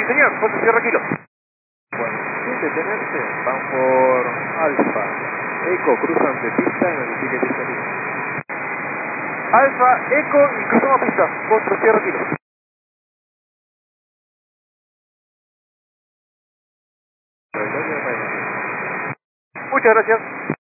señor, Fondo Sierra Kilo. Bueno, sin detenerse, van por Alfa. Eco, cruzan de pista en el ticket de salida. Alfa, Eco y cruzamos pista, Fondo Sierra Kilo. Muchas gracias.